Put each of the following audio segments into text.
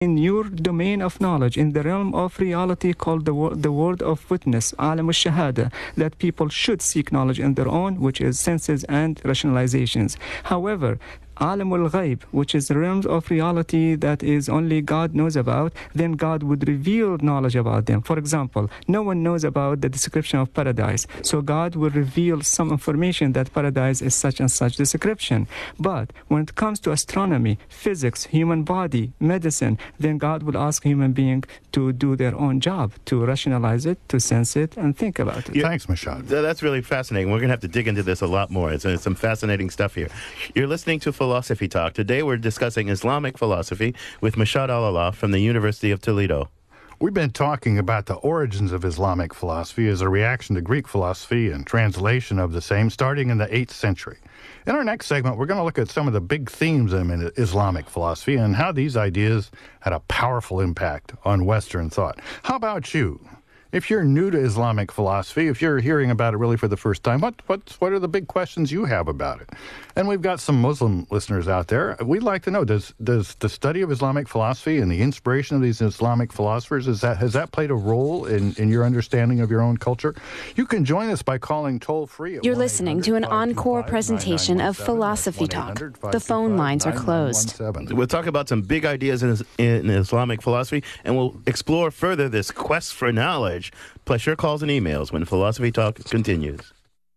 in your domain of knowledge, in the realm of reality called the word of witness, alam al-shahada, that people should seek knowledge in their own, which is senses and rationalizations. However, alam al-ghayb, which is the realms of reality that is only God knows about, then God would reveal knowledge about them. For example, no one knows about the description of paradise, so God will reveal some information that paradise is such and such description. But when it comes to astronomy, physics, human body, medicine, then God will ask human beings to do their own job, to rationalize it, to sense it, and think about it. Thanks, Mashad. That's really fascinating. We're going to have to dig into this a lot more. It's some fascinating stuff here. You're listening to Philosophy Talk. Today we're discussing Islamic philosophy with Mashad Al-Alaa from the University of Toledo. We've been talking about the origins of Islamic philosophy as a reaction to Greek philosophy and translation of the same starting in the 8th century. In our next segment, we're going to look at some of the big themes in Islamic philosophy and how these ideas had a powerful impact on Western thought. How about you? If you're new to Islamic philosophy, if you're hearing about it really for the first time, what are the big questions you have about it? And we've got some Muslim listeners out there. We'd like to know, does the study of Islamic philosophy and the inspiration of these Islamic philosophers, has that played a role in your understanding of your own culture? You can join us by calling toll-free. You're listening to an encore presentation of Philosophy Talk. The phone lines are closed. We'll talk about some big ideas in Islamic philosophy, and we'll explore further this quest for knowledge. Plus your calls and emails when Philosophy Talk continues.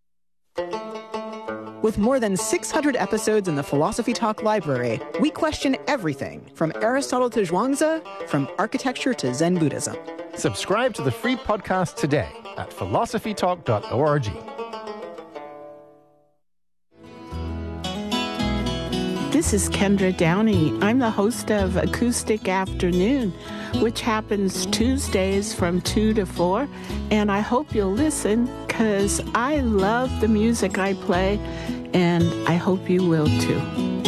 With more than 600 episodes in the Philosophy Talk library, we question everything from Aristotle to Zhuangzi, from architecture to Zen Buddhism. Subscribe to the free podcast today at philosophytalk.org. This is Kendra Downey. I'm the host of Acoustic Afternoon, which happens Tuesdays from 2 to 4. And I hope you'll listen because I love the music I play, and I hope you will too.